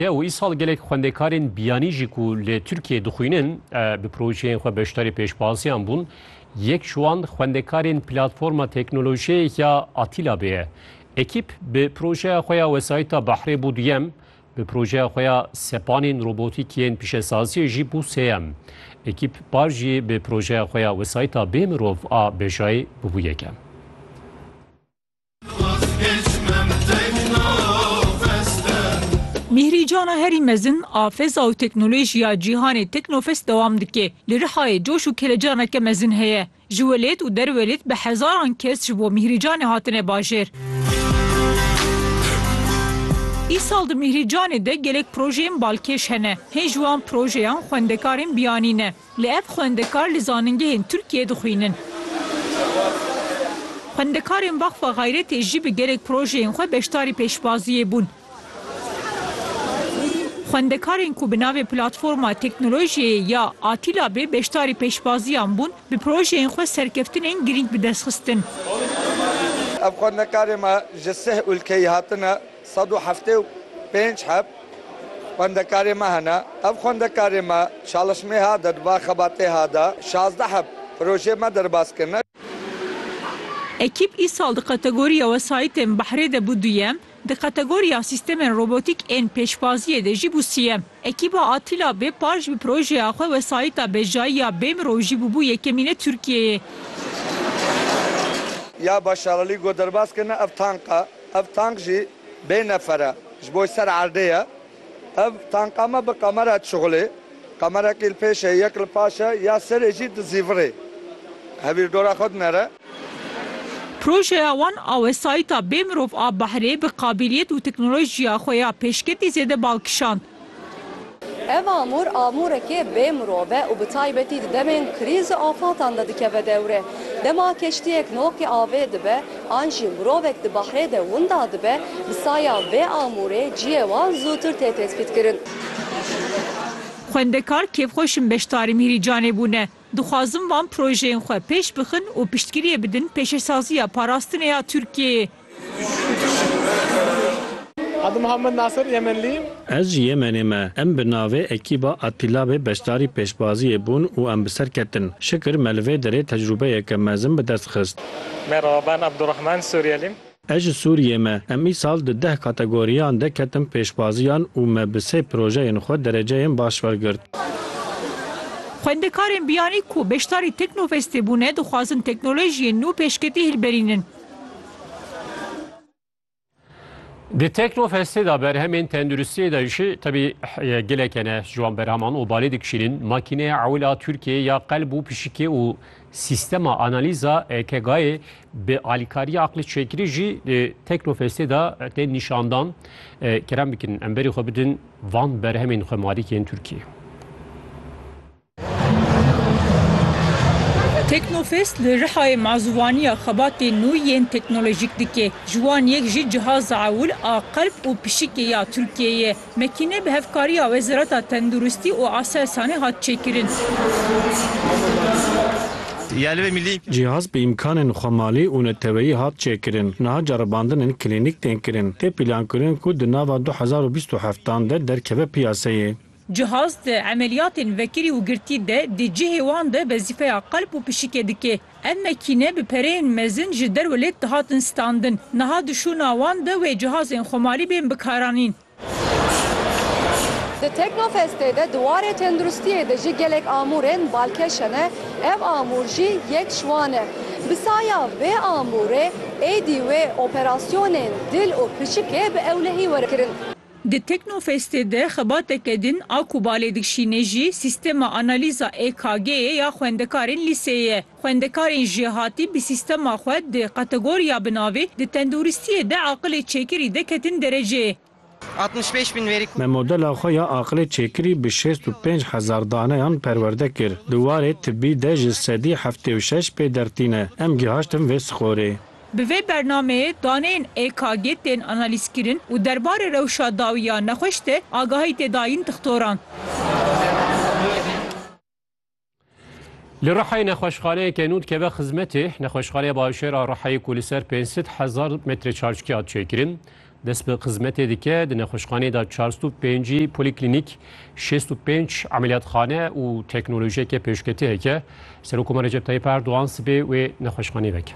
Ya o îsal gelek xwendekarên biyanî jî ku li Tirkiye dixwînin bi projeyên xwe beşdarî pêşbaziyan bûn. Yek şu an xwendekarên platforma teknolojiyê ya Atîla Bê ye. Ekîp bi projeya xwe ya wesayîta Behrê bû duyem, bi projeya xwe ya sepanên robotîkiyên pişesaziyê jî bû sêyem. Ekîp par jî bi projeya xwe ya wesayîta bê mirov a bêjayî bû yekem. Mihricana herî mezin a feza û teknolojiya cîhanê Teknofest dewam dike. Li Rihayê coş û kelecaneke mezin heye. Ji welêt û derwelêt bi hezaran kes ji bo Mihricanê hatine bajêr. Îsal di Mihricanê de gelek projeyên balkêş hene. Hên ji wan projeyan xwendekarên biyanî ne. Li ev xwendekar li zanîngehên Tirkiyê dixwînin. Xwendekarên Vakfa Gayretê jî bi gelek projeyên xwe beşdarî pêşbaziyê bûn. Xwendekarên ku bi navê platforma teknolojiyê ya Atîla Bê beşdarî pêşbaziyan bûn, bi projeyên xwe serkeftinên girîng bi dest xistin. Ev xwendekarê me ji sih ûlkeyî hatine 175 heb xwendekarê me hene. Ev xwendekarê me çalışmê ha de diba xebatê ha de 16 heb projê me derbas kirine. Ekîp îsal di kategoriya wesayîtên Behrê de bû duyem, di kategoriya sîstemên robotîk ên pêşbaziyê de jî bû sîyem. Ekîba Atîla Bê par ji projeya xwe wesayîta bêjayî ya bê mirov jî bû yekemîne Tirkiyeyê. Ya başarılî got derbas kirine ev tanka. Ev tank jî bê nefere ji bo ser erdê ye. Ev tanka me bi kamera çixulê. Kamerekî li pêşê yek li paşe ya serê jî di zîvirê. Hevîr dora xwe dinere. Projeya wan a wesayîta bê mirov a Behrê bi qabiliyet û teknolojiya xwe ya pêşketî zêde balkişand. Ev amûr amûrekê bê mirov e û bi taybetî di demên krîz û afatan de dikeve dewre. Dema keştiyek nokê avê dibe, an jî mirovek di Behrê de winda dibe, bi saya vê amûrê ciyê wan zûtir tê tespît kirin. Xwendekar kêfxweşin beşdarî Mihricanê bûne. Dixwazin van projeyên xwe pêş bixin û piştgiriyê bidin pêşesaziya parastinê ya Tirkiyeyê. Adım Muhammed Nasır, Yemenliyim. Ez ji Yemenê me. Em bi navê ekîba Atîla Bê beşdarî pêşbaziyê bûn û em bi ser ketin. Şikir me li vê derê tecrübeyeke mezin bi dest xist. Merhaba, ben Abdurrahman, Suriyeliyim. Ez ji Sûriyê me. Em îsal di 10 kategoriyan de ketin pêşbaziyan û me bi sê projeyên xwe dereceyên baş wergirt. Xwendekarên biyanî ku beşdarî Teknofestê bûne dixwazin teknolojiyên nû pêşketî hilberînin. Di Teknofestê de berhemên tenduristiyê de jî tabii gelek hene ji wan berheman û balê dikişînin makîneya ewila Tirkiye ya qelb û pişikê û sistema analiza EKG'yê bi alîkariya aqlê çêkirî jî Teknofestê de tên nîşandan kerem bikin em berî xwe bidin van berhemên xwemalîkên Tirkiye. Teknofest li Rihayê mazûvaniya xebatê nû yên teknolojîk dike. Ji wan yek jî cihaza ewil a qelb û pişikê ya Tirkiyeyê. Mekîne bi hevkariya Wezareta Tenduristî û Aselsanê hat çêkirin. Cihaz bi imkanên xwemalî û neteweyî hat çêkirin. Niha ceribandinên klînîk tên kirin. Tê plankirin ku di nava 2027 de derkeve piyaseyê. Cihaz di emeliyatên vekirî û girtî de di cihê wan de bezîfeya qelb û pişikê dike. Ev mekîne bi pereyên mezin ji derwelêt dihatin standin. Niha dişûna wan de wê cihazên xwemalî bên bikaranîn. Di Teknofestê de duwarê tenduristiyê de jî gelek amûrên balkêş hene, ev amûr jî yek ji wan e. Bi saya vê amûrê êdî wê operasyonên dil û pişikê bi ewlehî werkirin. Di Teknofestê de xebateke din a ku balê dikişîne jî sistema analiza EKG'yê ya xwendekarên lîseyê ye. Xwendekarên jî hatî bi sistema xwe di kategoriya binavê di tenduristiyê de aqilê çêkirî de ketin dereceyê. 65.000 veri. Me modela xwe ya aqilê çêkirî bi 65,000 daneyan perwerde kir. Di warê tibbî de ji sedî 76 pê dertîne. Em gihaştin vê sixorê. Bi vê bernameyê daneyên EKG tên analîzkirin û derbarê rewşa dawiya nexweş de agahî tê dayîn dixtoran. Li Rihayê nexweşxaneyeke nû dikeve xizmetê. Nexweşxaneya Bawşêra Rihayê ku li ser 500,000 metre çarşikî hat çêkirin. دست به خدمت دیگه د نخوشخانه دا 405 پلیکلینیک 65 عملیاتخانه و تکنولوژی که پیشکتی که سرکومر رجب طیب اردوغان سبه و نخوشخانه بک.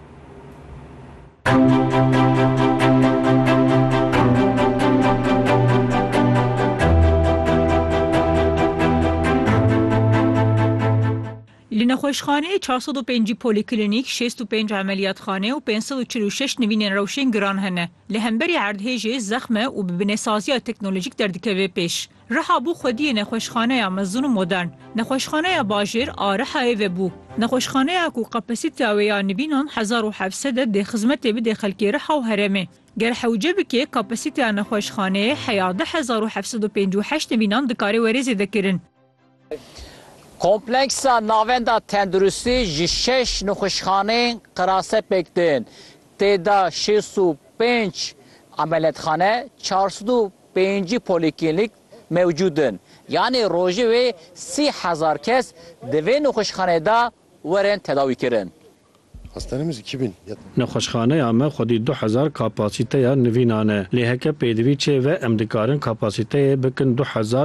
لنخوشخانه 405 پلیکلینیک 65 عملیاتخانه و 546 نوین روشن گران هنه لهمبری عردهجه زخمه و ببنسازی تکنولوژیک در دکوه پیش رها بو خودی نخوشخانه مزون و مدرن نخوشخانه باجر آرحه و بو نخوشخانه کو قپسیتی ویا نوینان 1700 ده خدمت بده خلکی رها و هرمه گر حوجه بکی قپسیتی نخوشخانه حیاده 1758 نوینان دکاره ورزی دکرن kompleksa navenda tenduristi ji 6 nixweşxaneyên qirase pêktin. Têda 65 ameliyatxane, 405 polîklinik mevcudin. Yani rojê wê 30,000 kes di vê nixweşxanê da werin tedawî kirin. Hastanemiz 2000. نخوشخانه اما خودی 2000 کاپاسیته یا نوینانه لیهکه پیدوی چه و امدکارن کاپاسیته بکن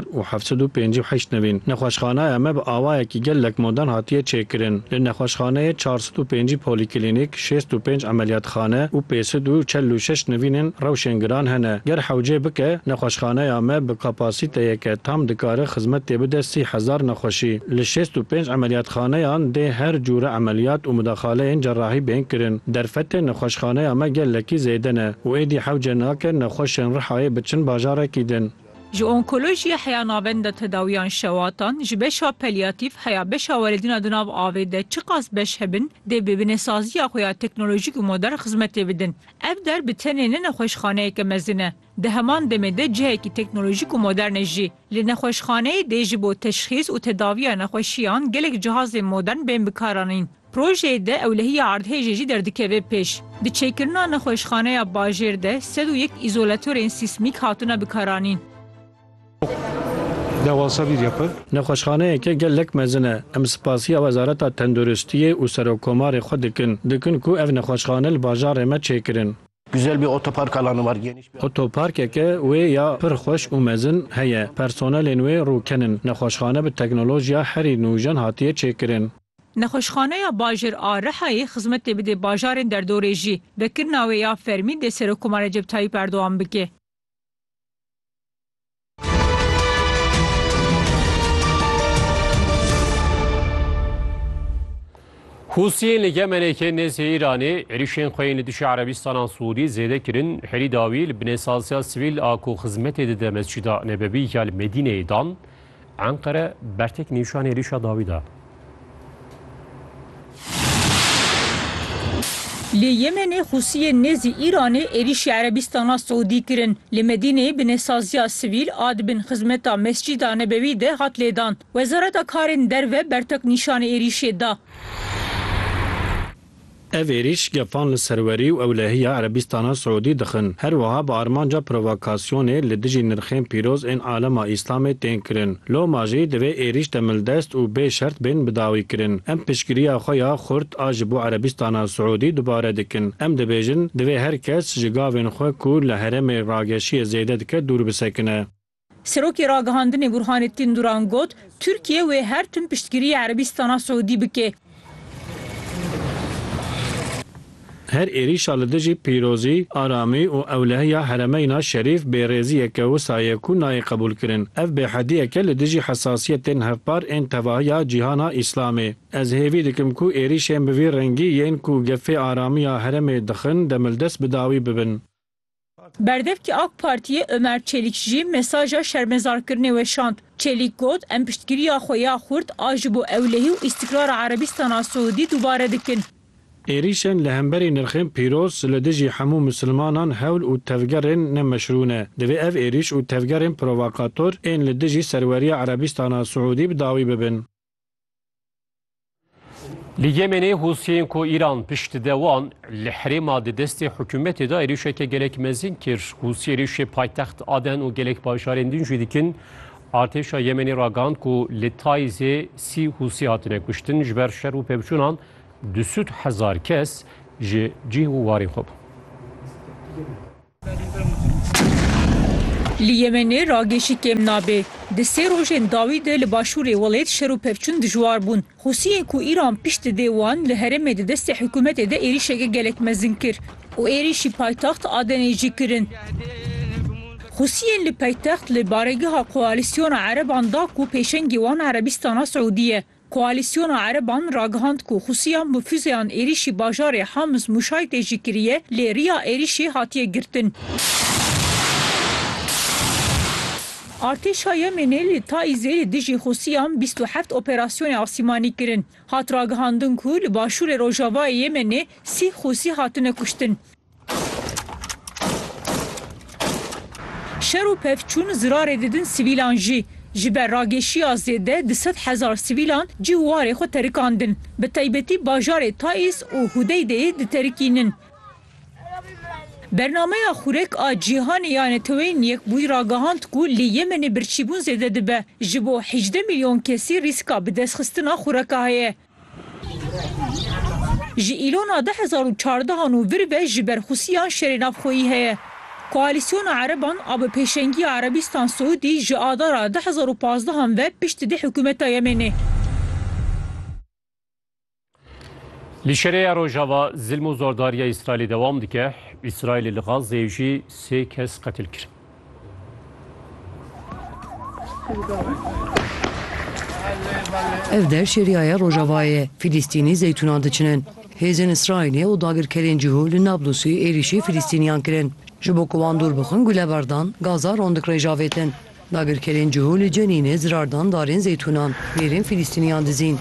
2758 نوین نخوشخانه اما به آوای کی گلک مدن هاتیه چکرین لنخوشخانه 405 پولیکلینیک 65 عملیاتخانه و 546 نوینن روشنگران هنه گر حوجه بکه نخوشخانه اما به کاپاسیته که تام دکاره خدمت بده 30,000 نخوشی ل 65 عملیاتخانه آن ده هر جور عملیات و مداخله راهی بین کرن در فتح نخوشخانه اما گلکی زیدنه و ایدی حوجه ناکر نخوشن رحای بچن باجاره کیدن. جو اونکولوژی حیا ناوند تداویان شواتان جبشا پلیاتیف حیا بشا والدین دناو آویده چقاس بش هبن ده ببنسازی خویا تکنولوژیک و مدر خدمت بدن. اف در بتنین نخوشخانه که مزنه. ده همان دمده جهه کی تکنولوژیک و مدرن جی. لنخوشخانه ده جبو تشخیص و تداوی نخوشیان گلک جهاز مدرن بین بکارانین. پروژه ده اولهی عردهجی در دکوه پیش. دی چیکرنا نخوشخانه باجر ده 101 ایزولاتور سیسمیک هاتونه بکارانین. Devasa bir yapı. نخوشخانه که گلک مزنه ام سپاسی وزارت تندرستی و سروکمار خود دکن کو ev نخوشخانه باجار ما چیکرن. Güzel bir otopark alanı var, geniş bir otopark که و یا پر خوش و مزن هيا پرسونل و روکنن نخوشخانه به تکنولوژیا هری نوجن هاتیه چیکرن. نخوشخانه باجر آرحای خدمت بده باجار در دوره جی بکرناوی یا فرمی ده سرکومار رجب طیب اردوغان بکه. حوثیین لگمنه که نزه ایرانی عریشین خوین دش عربستان سعودی زیده کرن حری داویل بنسازیا سویل آکو خدمت ده مسجد نبوی یا مدینه ایدان انقره برتک نیشان عریشا داویده. لیمن خوسی نزی ایران ایریش عربستان سعودی کرن لمدینه بنسازیا سویل آدبن خدمتا مسجد نبوی ده هات لیدان وزارت کارن در و برتک نشان ایریش دا ev êriş gefan li serwerî û ewlehiya Erebistana Siûdî dixin. Her wiha bi armanca provokasyonê li dijî nirxên pîroz ên alema Îslamê tên kirin. Loma jî divê êriş demildest û bêşert bên bidawî kirin. Em piştgiriya xwe ya xurt a ji bo Erebistana Siûdî dubare dikin. Em dibêjin divê her kes ji gavên xwe ku li herêmê rageşiyê zêde dike dûr bisekine. Serokê ragihandinê Burhanettin Duran got, Türkiye wê her tim piştgiriyê Erebistana Siûdî bike. Her êrîşa li dijî pîrozî, aramî û ewlehiya heremeyna şerîf bêrêziyeke wisayê ku nayê qebûl kirin. Ev bêhediyeke li dijî hesasiyetên hevpar ên tevahiya cîhana Îslamê. Ez hêvî dikim ku êrîşên bi vî rengî yên ku gefê aramiya heremê dixin demildest bidawî bibin. Berdevki AK Partiye Ömer Çelik jî mesaja şermezarkirinê weşand. Çelik got em piştgiriya xwe ya xurt a ji bo ewlehî û îstikrara Erebistana Siûdî dubare dikin. êrîşên li hemberî nirxên pîroz li dijî hemû misilmanan hewl û tevgerên nemeşrû ne. Divê ev êrîş û tevgerên provokator ên li dijî serweriya Erebistana Siûdî bidawî bibin. Li Yemenê Hûsiyên ku İran piştî de wan li herêma di destê hikûmetê da êrişeke gelek mezin kir. Hûsî êrişê paytext Aden û gelek bajarên din jî dikin artêşa Yemenê ragand ku li Taizê 30 Hûsî hatine kuştin ji ber şer û pevçûnan 200,000 kes ji cih û warê xwe bûn. Li Yemenê rageşîkêm nabe. Di sê rojên dawî de li başûrê welêt şer û pevçûn dijwar bûn. Husiyên ku İran pişt dide wan li herêmê di destê hikûmetê de êrişeke gelek mezin kir û êrişî paytaxt Adenê jî kirin. Husiyên li paytext li baregeha Koalîsyona Ereban da ku pêşengê wan Erebîstana Siûdî ye. Koalîsyona Ereban ragihand ku Husiyan bi füzeyan êrişî bajarê Hamis muşaytê jî kiriye, lê riya êrişê hatiye girtin. Artêşa Yemenê li Taîzê li dijî Husiyan 27 operasyonê asîmanî kirin. Hat ragihandin ku li başûrê Rojavayê Yemenê 30 Husî hatine kuştin. Şer û pevçûn zirarê didin sivîlan jî. Ji ber rageşiya zêde 200,000 sivîlan cî warê xwe terikandin. Bi taybetî bajarê Taîz û Hudeydeyê diterikînin. Bernameya xurek a cîhanê ya Netewên Yekbûyî ragihand ku li Yemenê birçîbûn zêde dibe. Ji bo 18 milyon kesî rîska bi destxistina xureka heye. Ji îlona 2014 û vir ve ji ber Husiyan şerê navxweyî heye. Koalîsyona Ereban a bi pêşengiya Erebîstan Siûdî ji adara 2015 ve pişt dide hikûmeta Yemenê. Li şerêya Rojava zilm û zordariya İsraîlê dewam dike. İsraîlê li Gazeyê jî 3 kes qetil kir. Ev der şeriyaya Rojavayê Filîstînî zeytûnan diçinin. Hêzên İsraîlê û dagirkerên cihû li Nablusî êrişî Filîstîniyan kirin. Ji bo ku wan dûr bixin guleberdan Gaza rondik rêjavêtin. Dagirkerên cihû li Cenînê zirardan darên zeytûnan mêrên Filîstîniyan dizîn.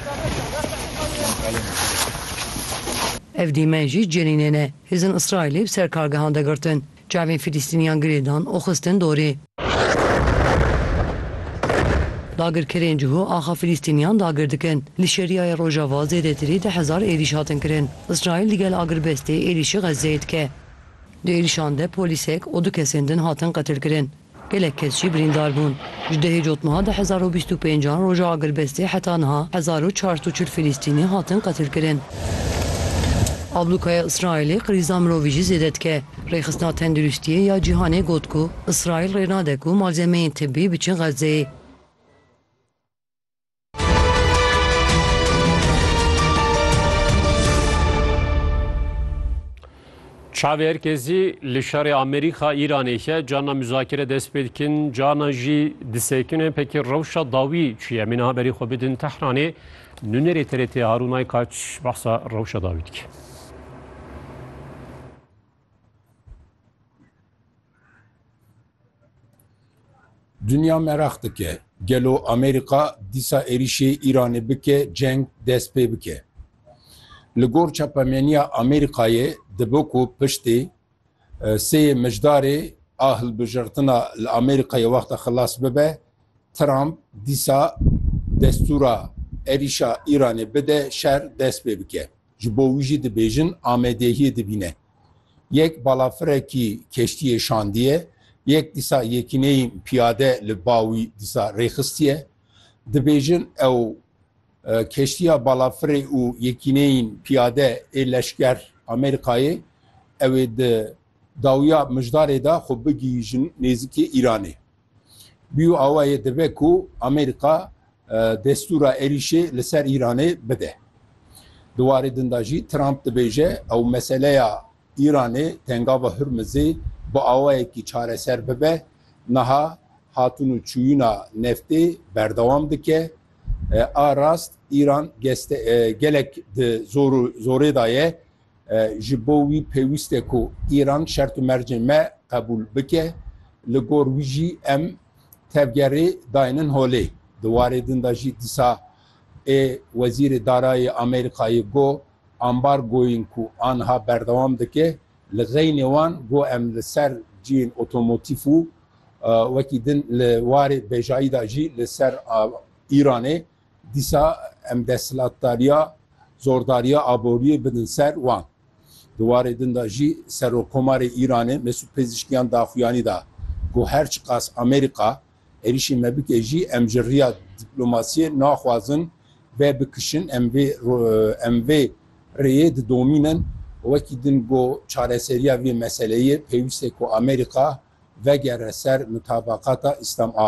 Ev dîmen jî Cenînê ne. Hêzên İsraîlê bi serkargehan de girtin. Çavên Filîstîniyan girêdan û xistin dorê. Dagirkerên cihû axa Filîstîniyan dagir dikin. Li şeriyaya Rojava zêdetirî 10,000 êriş hatin kirin. İsraîl digel agirbestê êrişî Xezeyê dike. Di êrişan de polîsek û 2 kesên din hatin qetil kirin. Gelek kes jî birîndar bûn. Ji dehê cotmeha 2025 roja agirbestê heta niha 1440 Filîstînî hatin qetil kirin. Ablukaya İsraîlê krîza mirovî jî zêde dike. Rêxistina tenduristiyê ya cîhanê got ku İsraîl rê nade ku malzemeyên tibbî biçin Xezeyê. Çavê herkesî li şerê Amerîka İranê cana müzakere dest pê dikin, cana jî disekine. Pekî rewşa dawî çi ye? Min haberî xwe bidin Tehranê. Nûnerê TRT Harûnay Kaç behsa rewşa dawî dike. Dünya merak dike. Gelo Amerika dîsa êrişê İranê bike, ceng dest pê bike. Li gor çapemeniya Amerîkayê dibe ku piştî sê mijdarê a hilbijirtina li Amerîkayê wexta xilas bibe, Trump dîsa destûra êrişa İranê bide, şer dest pê bike. Ji bo wî jî dibêjin amedehiyê dibîne. Yek balafirekî keştiyê şandiye, yek dîsa yekîneyên piyade li bawî dîsa rêxistiye. Dibêjin ew keştiya balafirê û yekîneyên piyade ê leşker Amerîkayê ew ê di dawiya mijdarê da xwe bigihîjin nêzîkî İranê. Bîyo awayê dibe ku Amerîka destûra êrişê li ser İranê bide. Di warê din da jî Trump dibêje ew meseleya İranê tengava Hürmizê bi awayekî çareser bibe, niha hatun û çûyîna neftê berdewam dike. A rast İran gelek di zorê da ye ji bo wî pêwîst e ku İran şert û mercên me qebûl bike. Li gor wî jî em tevgerê dayinin holê. Di warê din da jî dîsa Wezîrê Darayê Amerîkayê got ambargoyên ku anha berdewam dike. Li xeynê wan got em li ser ciyên otomotîv û wekî din li warê bêjayî da jî li ser İranê dîsa em desthilatdariya zordariya aboriyê bidin ser wan. Di warê din da jî Serokkomarê İranê Mesûd Pezişkiyan daxuyanî da got her çi qas Amerîka êrişî me bike jî em ji riya diplomasiyê naxwazin ve bikişin em vê rêyê didomînin. Wekî din got çareseriya vê meseleyê pêwîst e ku Amerîka vegere ser mutabaqata İslam